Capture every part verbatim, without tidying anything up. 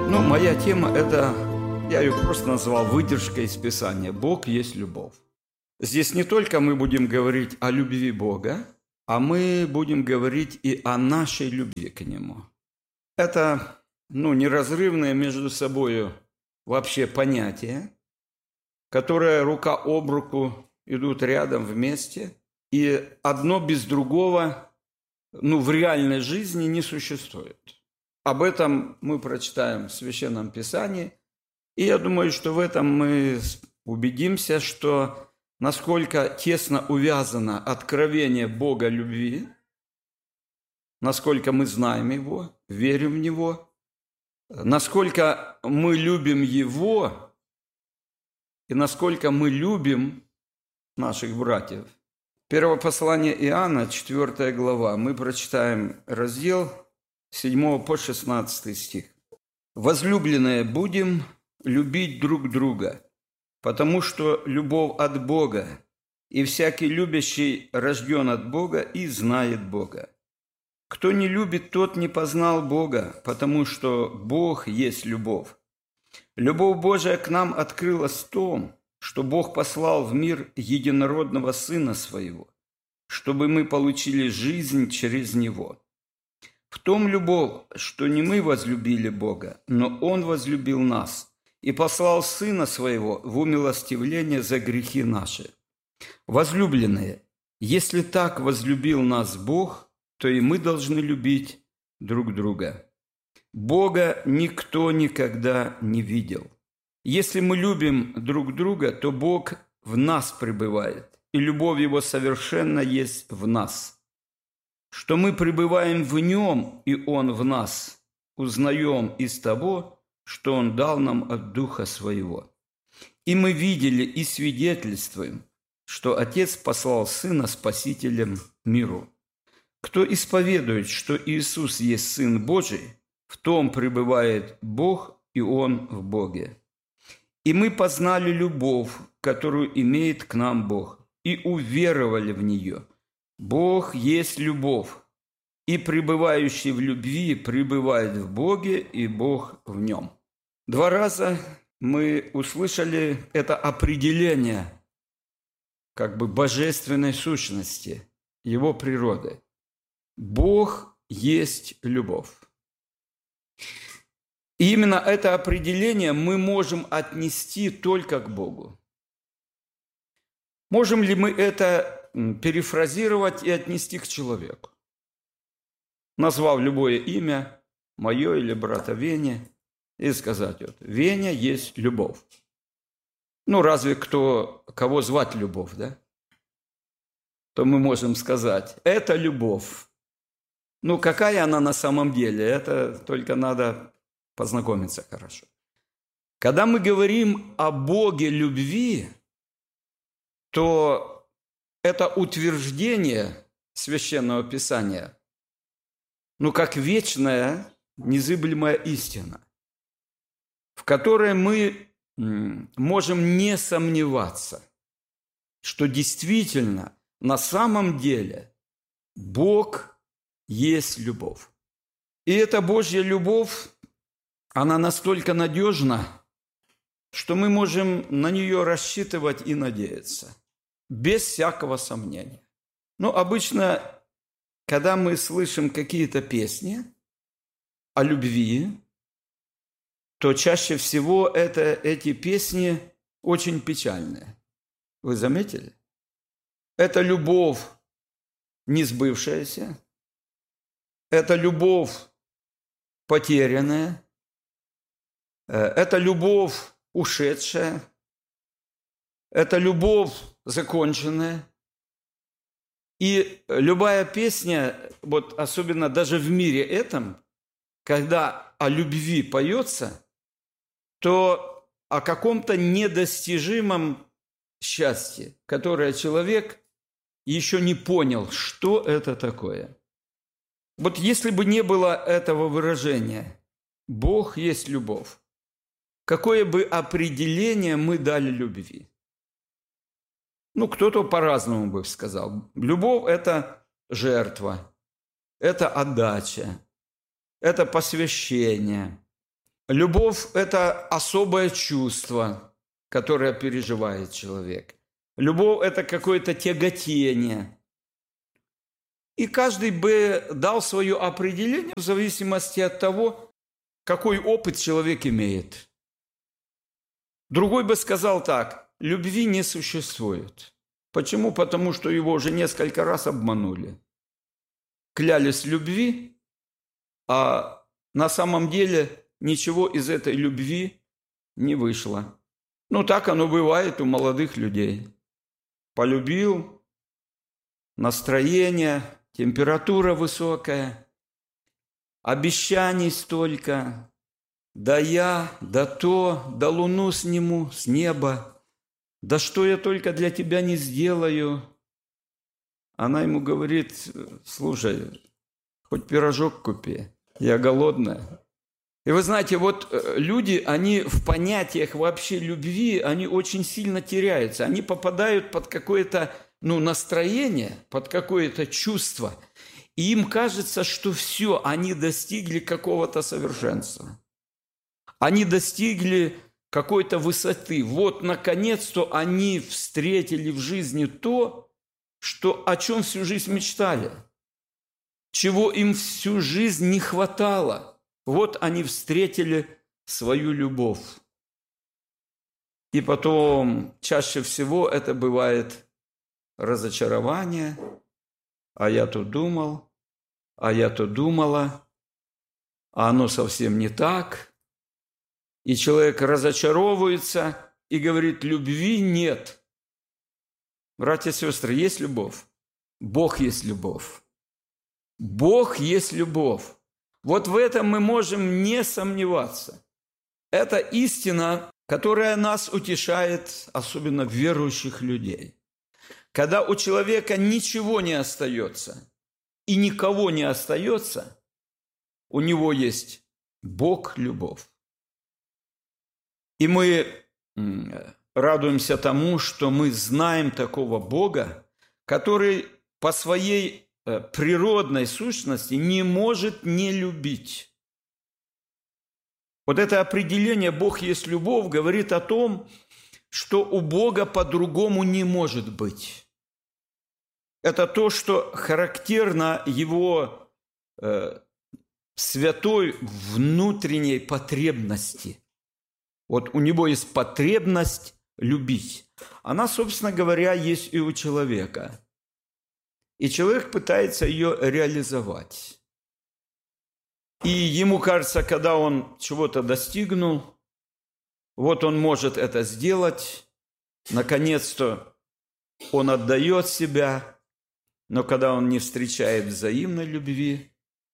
Ну, моя тема – это, я ее просто назвал выдержка из Писания. Бог есть любовь. Здесь не только мы будем говорить о любви Бога, а мы будем говорить и о нашей любви к Нему. Это, ну, неразрывное между собой вообще понятие, которые рука об руку идут рядом вместе, и одно без другого, ну, в реальной жизни не существует. Об этом мы прочитаем в Священном Писании, и я думаю, что в этом мы убедимся, что насколько тесно увязано откровение Бога любви, насколько мы знаем Его, верим в Него, насколько мы любим Его и насколько мы любим наших братьев. Первое послание Иоанна, четвёртая глава, мы прочитаем раздел с седьмого по шестнадцатый стих. «Возлюбленные, будем любить друг друга, потому что любовь от Бога, и всякий любящий рожден от Бога и знает Бога. Кто не любит, тот не познал Бога, потому что Бог есть любовь. Любовь Божия к нам открылась в том, что Бог послал в мир единородного Сына Своего, чтобы мы получили жизнь через Него. В том любовь, что не мы возлюбили Бога, но Он возлюбил нас и послал Сына Своего в умилостивление за грехи наши. Возлюбленные, если так возлюбил нас Бог, то и мы должны любить друг друга. Бога никто никогда не видел. Если мы любим друг друга, то Бог в нас пребывает, и любовь Его совершенно есть в нас. Что мы пребываем в Нем, и Он в нас, узнаем из того, что Он дал нам от Духа Своего. И мы видели и свидетельствуем, что Отец послал Сына Спасителем миру. Кто исповедует, что Иисус есть Сын Божий, в том пребывает Бог, и Он в Боге. И мы познали любовь, которую имеет к нам Бог, и уверовали в нее. Бог есть любовь, и пребывающий в любви пребывает в Боге, и Бог в нем». Два раза мы услышали это определение как бы божественной сущности, Его природы. Бог есть любовь. И именно это определение мы можем отнести только к Богу. Можем ли мы это перефразировать и отнести к человеку? Назвав любое имя, мое или брата Вени, и сказать, вот, Веня есть любовь. Ну, разве кто, кого звать любовь, да? То мы можем сказать, это любовь. Ну, какая она на самом деле, это только надо познакомиться хорошо. Когда мы говорим о Боге любви, то это утверждение Священного Писания, ну, как вечная, незыблемая истина, в которой мы можем не сомневаться, что действительно, на самом деле, Бог есть любовь. И эта Божья любовь, она настолько надежна, что мы можем на нее рассчитывать и надеяться. Без всякого сомнения. Но обычно, когда мы слышим какие-то песни о любви, то чаще всего это, эти песни очень печальные. Вы заметили? Это любовь не сбывшаяся, это любовь потерянная, это любовь ушедшая, это любовь законченная. И любая песня, вот особенно даже в мире этом, когда о любви поется, то о каком-то недостижимом счастье, которое человек еще не понял, что это такое. Вот если бы не было этого выражения «Бог есть любовь», какое бы определение мы дали любви? Ну, кто-то по-разному бы сказал. Любовь – это жертва, это отдача, это посвящение, Любовь – это особое чувство, которое переживает человек. Любовь – это какое-то тяготение. И каждый бы дал свое определение в зависимости от того, какой опыт человек имеет. Другой бы сказал так: любви не существует. Почему? Потому что его уже несколько раз обманули. Клялись любви, а на самом деле ничего из этой любви не вышло. Ну, так оно бывает у молодых людей. Полюбил, настроение, температура высокая, обещаний столько, да я, да то, да луну сниму с неба, да что я только для тебя не сделаю. Она ему говорит: слушай, хоть пирожок купи, я голодная. И вы знаете, вот люди, они в понятиях вообще любви, они очень сильно теряются. Они попадают под какое-то, ну, настроение, под какое-то чувство. И им кажется, что все, они достигли какого-то совершенства. Они достигли какой-то высоты. Вот, наконец-то, они встретили в жизни то, что, о чем всю жизнь мечтали, чего им всю жизнь не хватало. Вот они встретили свою любовь. И потом чаще всего это бывает разочарование. А я то думал, а я то думала, а оно совсем не так. И человек разочаровывается и говорит: любви нет. Братья и сестры, есть любовь? Бог есть любовь. Бог есть любовь. Вот в этом мы можем не сомневаться. Это истина, которая нас утешает, особенно верующих людей. Когда у человека ничего не остается и никого не остается, у него есть Бог-любовь. И мы радуемся тому, что мы знаем такого Бога, который по своей природной сущности не может не любить. Вот это определение «Бог есть любовь» говорит о том, что у Бога по-другому не может быть. Это то, что характерно Его э, святой внутренней потребности. Вот у Него есть потребность любить. Она, собственно говоря, есть и у человека. И человек пытается ее реализовать. И ему кажется, когда он чего-то достигнул, вот он может это сделать, наконец-то он отдает себя, но когда он не встречает взаимной любви,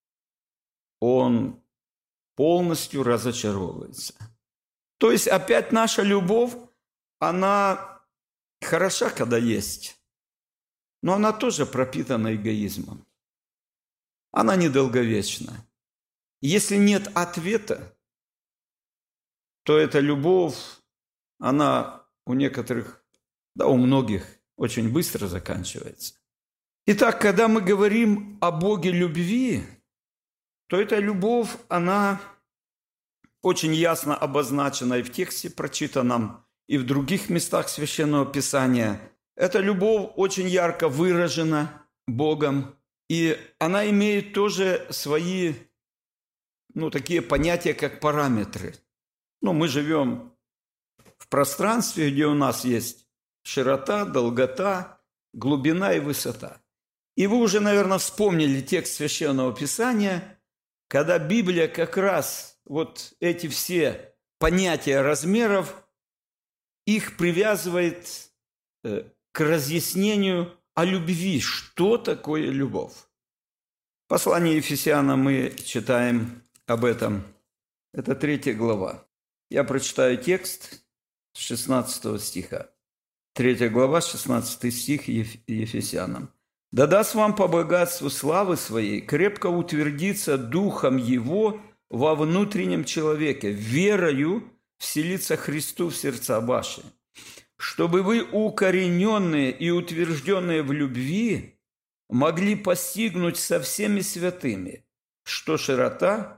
он полностью разочаровывается. То есть опять наша любовь, она хороша, когда есть, но она тоже пропитана эгоизмом. Она недолговечна. Если нет ответа, то эта любовь, она у некоторых, да у многих очень быстро заканчивается. Итак, когда мы говорим о Боге любви, то эта любовь, она очень ясно обозначена и в тексте прочитанном, и в других местах Священного Писания. Эта любовь очень ярко выражена Богом, и она имеет тоже свои, ну, такие понятия, как параметры. Ну, мы живем в пространстве, где у нас есть широта, долгота, глубина и высота. И вы уже, наверное, вспомнили текст Священного Писания, когда Библия как раз вот эти все понятия размеров, их привязывает к разъяснению о любви. Что такое любовь? В послании Ефесянам мы читаем об этом. Это третья глава. Я прочитаю текст с шестнадцатого стиха. Третья глава, шестнадцатый стих Ефесянам. «Да даст вам по богатству славы своей крепко утвердиться духом Его во внутреннем человеке, верою вселиться Христу в сердца ваши, чтобы вы, укорененные и утвержденные в любви, могли постигнуть со всеми святыми, что широта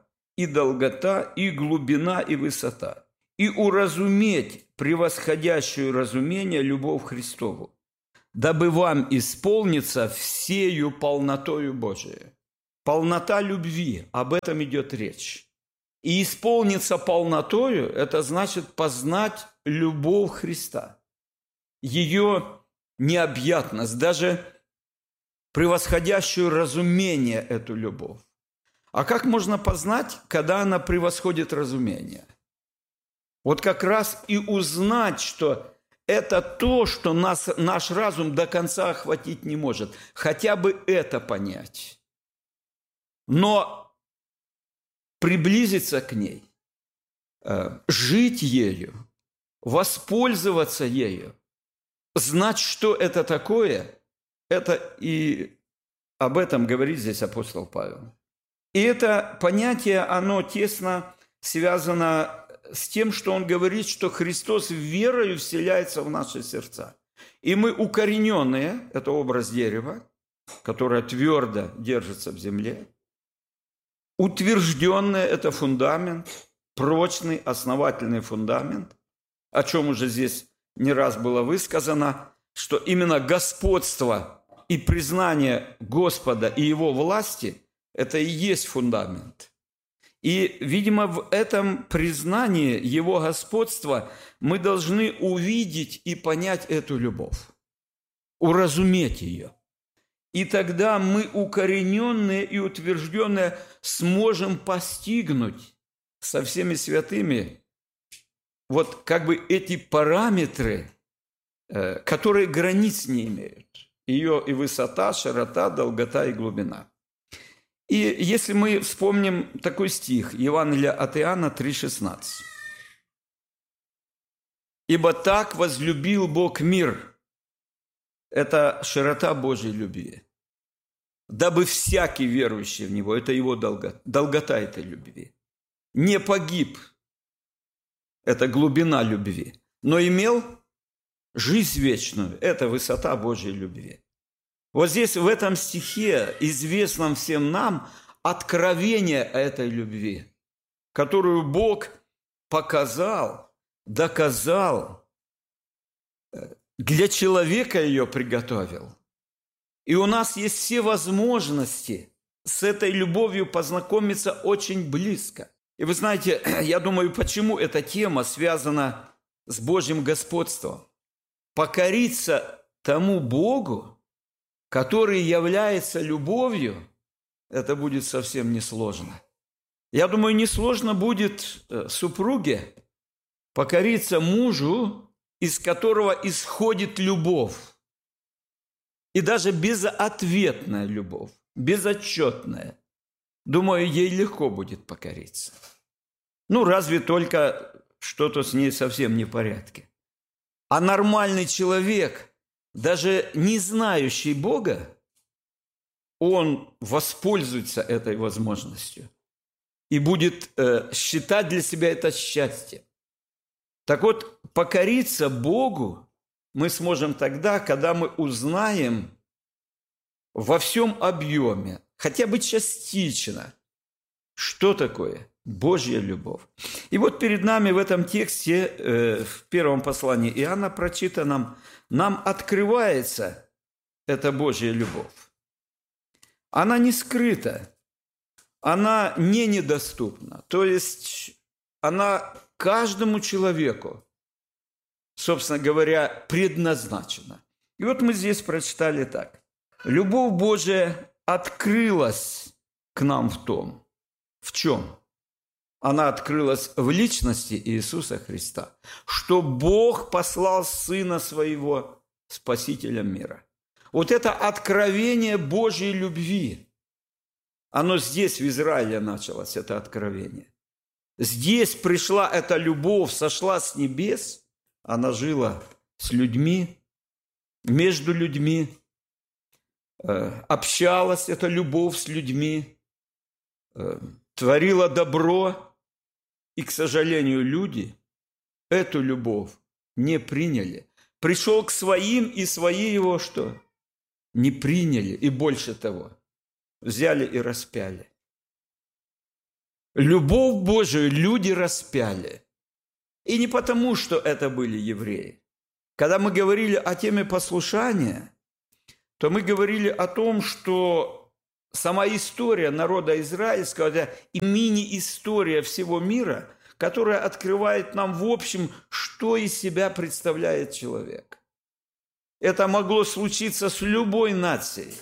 и долгота, и глубина, и высота, и уразуметь превосходящую разумение любовь Христову, дабы вам исполниться всею полнотою Божией». Полнота любви, об этом идет речь. И исполниться полнотою – это значит познать любовь Христа, ее необъятность, даже превосходящую разумение эту любовь. А как можно познать, когда она превосходит разумение? Вот как раз и узнать, что это то, что нас, наш разум до конца охватить не может. Хотя бы это понять. Но приблизиться к ней, жить ею, воспользоваться ею, знать, что это такое, это и об этом говорит здесь апостол Павел. И это понятие, оно тесно связано с тем, что он говорит, что Христос верою вселяется в наши сердца. И мы укорененные, это образ дерева, которое твердо держится в земле, утвержденное – это фундамент, прочный, основательный фундамент, о чем уже здесь не раз было высказано, что именно господство и признание Господа и Его власти – это и есть фундамент. И, видимо, в этом признании Его господства мы должны увидеть и понять эту любовь, уразуметь ее. И тогда мы, укорененные и утвержденные, сможем постигнуть со всеми святыми вот как бы эти параметры, которые границ не имеют. Ее и высота, широта, долгота и глубина. И если мы вспомним такой стих, Евангелие от Иоанна три шестнадцать. «Ибо так возлюбил Бог мир». Это широта Божьей любви. «Дабы всякий верующий в Него», это Его долгота, долгота этой любви, «не погиб». Это глубина любви. «Но имел жизнь вечную». Это высота Божьей любви. Вот здесь, в этом стихе, известном всем нам, откровение этой любви, которую Бог показал, доказал, для человека ее приготовил. И у нас есть все возможности с этой любовью познакомиться очень близко. И вы знаете, я думаю, почему эта тема связана с Божьим господством. Покориться тому Богу, который является любовью, это будет совсем несложно. Я думаю, несложно будет супруге покориться мужу, из которого исходит любовь. И даже безответная любовь, безотчетная. Думаю, ей легко будет покориться. Ну, разве только что-то с ней совсем не в порядке. А нормальный человек, даже не знающий Бога, он воспользуется этой возможностью и будет э, считать для себя это счастье. Так вот, покориться Богу мы сможем тогда, когда мы узнаем во всем объеме, хотя бы частично, что такое Божья любовь. И вот перед нами в этом тексте, э, в первом послании Иоанна прочитанном, нам открывается эта Божья любовь. Она не скрыта, она не недоступна. То есть она каждому человеку, собственно говоря, предназначена. И вот мы здесь прочитали так. Любовь Божия открылась к нам в том. В чем? Она открылась в личности Иисуса Христа, что Бог послал Сына Своего Спасителем мира. Вот это откровение Божьей любви, оно здесь, в Израиле, началось, это откровение. Здесь пришла эта любовь, сошла с небес, она жила с людьми, между людьми, общалась эта любовь с людьми, творила добро. И, к сожалению, люди эту любовь не приняли. Пришел к своим, и свои его что? Не приняли. И больше того, взяли и распяли. Любовь Божию люди распяли. И не потому, что это были евреи. Когда мы говорили о теме послушания, то мы говорили о том, что сама история народа израильского – это и мини-история всего мира, которая открывает нам в общем, что из себя представляет человек. Это могло случиться с любой нацией.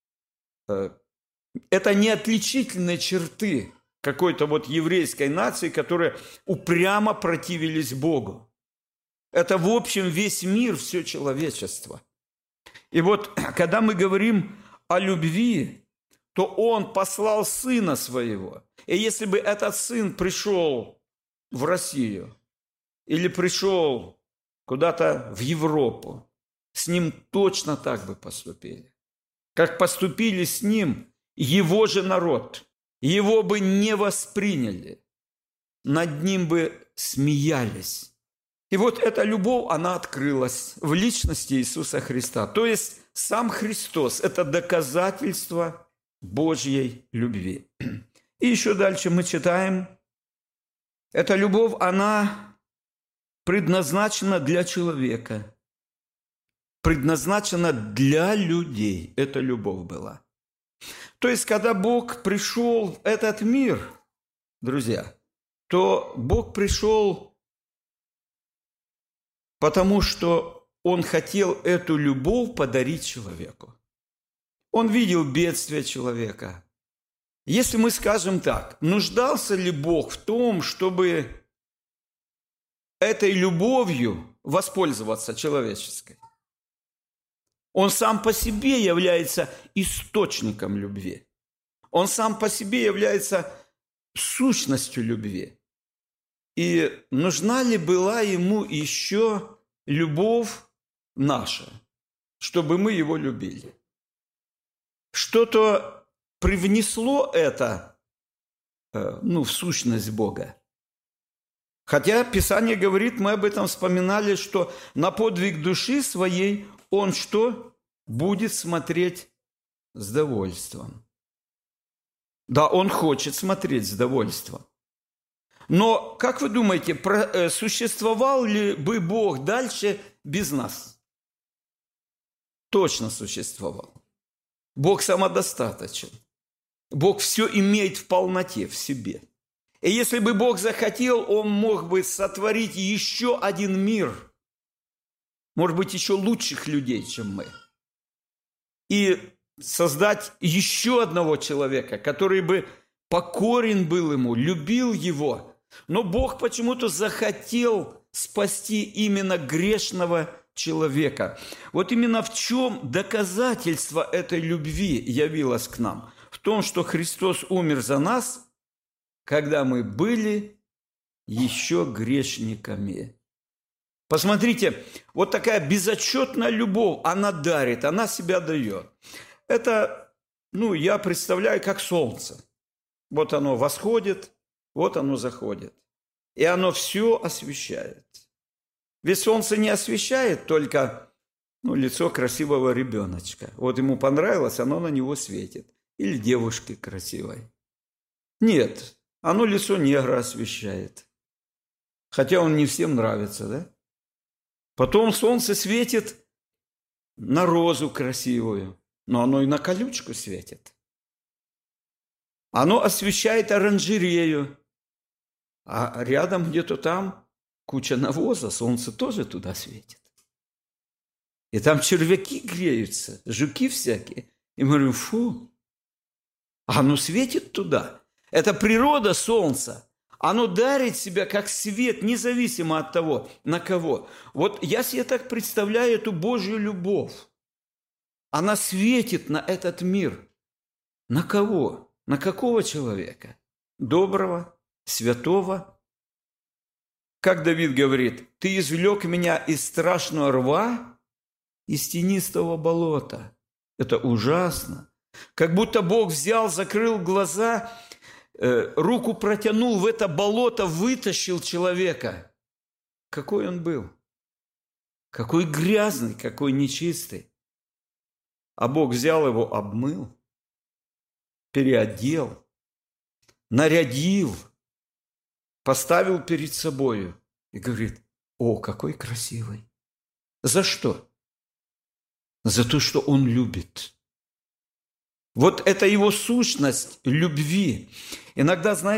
Это не отличительные черты какой-то вот еврейской нации, которые упрямо противились Богу. Это в общем весь мир, все человечество. И вот когда мы говорим о любви, то Он послал Сына Своего. И если бы этот Сын пришел в Россию или пришел куда-то в Европу, с Ним точно так бы поступили. Как поступили с Ним Его же народ. Его бы не восприняли, над Ним бы смеялись. И вот эта любовь, она открылась в личности Иисуса Христа. То есть сам Христос – это доказательство Божьей любви. И еще дальше мы читаем, эта любовь, она предназначена для человека, предназначена для людей. Эта любовь была. То есть, когда Бог пришел в этот мир, друзья, то Бог пришел, потому что Он хотел эту любовь подарить человеку. Он видел бедствие человека. Если мы скажем так, нуждался ли Бог в том, чтобы этой любовью воспользоваться человеческой? Он сам по себе является источником любви. Он сам по себе является сущностью любви. И нужна ли была ему еще любовь наша, чтобы мы его любили? Что-то привнесло это ну, в сущность Бога. Хотя Писание говорит, мы об этом вспоминали, что на подвиг души своей Он что? Будет смотреть с довольством. Да, Он хочет смотреть с довольством. Но, как вы думаете, существовал ли бы Бог дальше без нас? Точно существовал. Бог самодостаточен. Бог все имеет в полноте в себе. И если бы Бог захотел, Он мог бы сотворить еще один мир, может быть, еще лучших людей, чем мы, и создать еще одного человека, который бы покорен был Ему, любил Его. Но Бог почему-то захотел спасти именно грешного человека. Вот именно в чем доказательство этой любви явилось к нам? В том, что Христос умер за нас, когда мы были еще грешниками. Посмотрите, вот такая безотчетная любовь, она дарит, она себя дает. Это, ну, я представляю, как солнце. Вот оно восходит, вот оно заходит. И оно все освещает. Ведь солнце не освещает только ну, лицо красивого ребеночка. Вот ему понравилось, оно на него светит. Или девушки красивой. Нет, оно лицо негра освещает. Хотя он не всем нравится, да? Потом солнце светит на розу красивую, но оно и на колючку светит. Оно освещает оранжерею, а рядом где-то там куча навоза, солнце тоже туда светит. И там червяки греются, жуки всякие. И мы говорим, фу, а оно светит туда. Это природа солнца. Оно дарит себя как свет, независимо от того, на кого. Вот я себе так представляю эту Божью любовь. Она светит на этот мир. На кого? На какого человека? Доброго, святого. Как Давид говорит, «Ты извлек меня из страшного рва, из тенистого болота». Это ужасно. Как будто Бог взял, закрыл глаза, руку протянул в это болото, вытащил человека. Какой он был? Какой грязный, какой нечистый. А Бог взял его, обмыл, переодел, нарядил, поставил перед собою и говорит: «О, какой красивый!» За что? За то, что он любит. Вот это его сущность любви. Иногда, знаете,